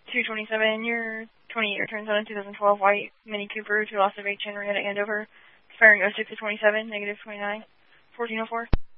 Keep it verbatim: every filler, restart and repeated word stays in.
two twenty-seven, your twenty-eight returns on a two thousand twelve white Mini Cooper to loss of H in red at Andover. Expiring oh six of twenty-seven, negative twenty-nine, fourteen oh four.